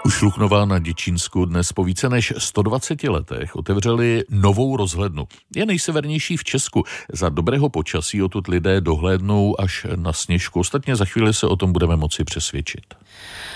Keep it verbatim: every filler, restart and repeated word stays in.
U Šluknova na Děčínsku dnes po více než sto dvaceti letech otevřeli novou rozhlednu. Je nejsevernější v Česku. Za dobrého počasí odtud lidé dohlédnou až na Sněžku. Ostatně za chvíli se o tom budeme moci přesvědčit.